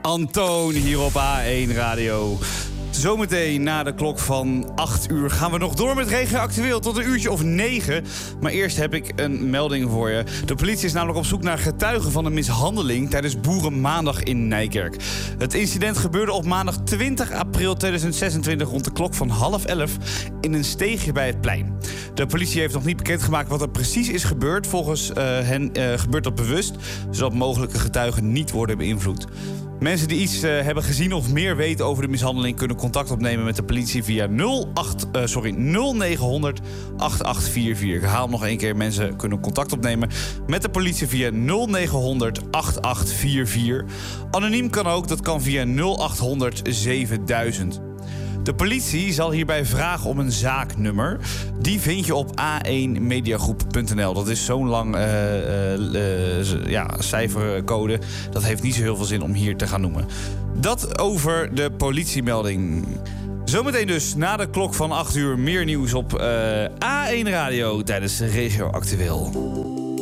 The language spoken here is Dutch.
Antoon hier op A1 Radio. Zometeen na de klok van 8 uur gaan we nog door met Regio Actueel tot een uurtje of 9. Maar eerst heb ik een melding voor je. De politie is namelijk op zoek naar getuigen van een mishandeling tijdens Boerenmaandag in Nijkerk. Het incident gebeurde op maandag 20 april 2026 rond de klok van 10:30 in een steegje bij het plein. De politie heeft nog niet bekendgemaakt wat er precies is gebeurd. Volgens hen gebeurt dat bewust, zodat mogelijke getuigen niet worden beïnvloed. Mensen die iets hebben gezien of meer weten over de mishandeling kunnen contact opnemen met de politie via 0900 8844. Ik herhaal nog één keer, mensen kunnen contact opnemen met de politie via 0900 8844. Anoniem kan ook, dat kan via 0800 7000. De politie zal hierbij vragen om een zaaknummer. Die vind je op a1mediagroep.nl. Dat is zo'n lang cijfercode. Dat heeft niet zo heel veel zin om hier te gaan noemen. Dat over de politiemelding. Zometeen dus na de klok van 8 uur meer nieuws op A1 Radio tijdens Regio Actueel.